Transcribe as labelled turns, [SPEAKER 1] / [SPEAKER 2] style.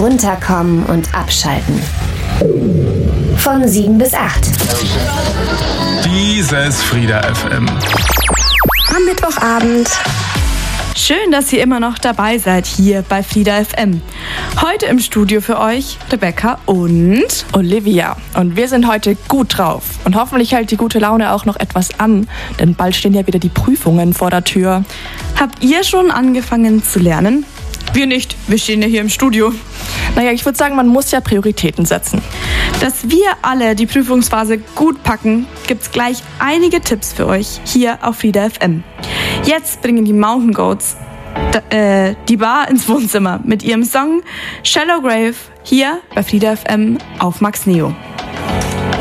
[SPEAKER 1] Runterkommen und abschalten. Von 7 bis 8.
[SPEAKER 2] Dieses Frieda FM.
[SPEAKER 1] Am Mittwochabend.
[SPEAKER 3] Schön, dass ihr immer noch dabei seid hier bei Frieda FM. Heute im Studio für euch Rebecca und
[SPEAKER 4] Olivia. Und wir sind heute gut drauf. Und hoffentlich hält die gute Laune auch noch etwas an, denn bald stehen ja wieder die Prüfungen vor der Tür.
[SPEAKER 3] Habt ihr schon angefangen zu lernen? Wir nicht, wir stehen ja hier im Studio.
[SPEAKER 4] Naja, ich würde sagen, man muss ja Prioritäten setzen.
[SPEAKER 3] Dass wir alle die Prüfungsphase gut packen, gibt's gleich einige Tipps für euch hier auf Frieda FM. Jetzt bringen die Mountain Goats die Bar ins Wohnzimmer mit ihrem Song Shallow Grave hier bei Frieda FM auf Max Neo.